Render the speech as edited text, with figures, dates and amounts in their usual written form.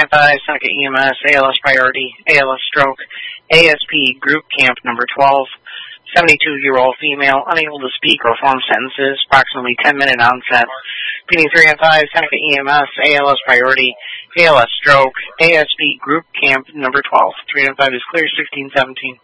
395, Seneca EMS, ALS Priority, ALS Stroke, ASP Group Camp number 12, 72-year-old female, unable to speak or form sentences, approximately 10-minute onset. PD 305, Seneca EMS, ALS Priority, ALS Stroke, ASP Group Camp number 12. 305 is clear, 1617.